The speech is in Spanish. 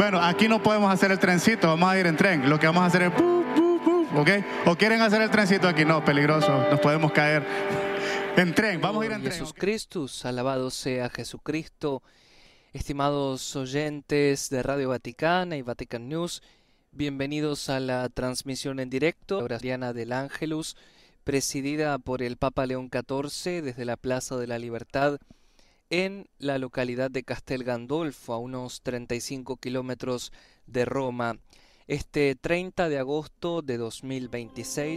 Bueno, aquí no podemos hacer el trencito, vamos a ir en tren. Lo que vamos a hacer es ¿ok? ¿O quieren hacer el trencito aquí? No, peligroso, nos podemos caer. En tren, vamos a ir en tren. Jesús Christus, alabado sea Jesucristo. Estimados oyentes de Radio Vaticana y Vatican News, bienvenidos a la transmisión en directo, la oración del Ángelus, presidida por el Papa León XIV desde la Plaza de la Libertad, en la localidad de Castel Gandolfo, a unos 35 kilómetros de Roma, este 30 de agosto de 2026.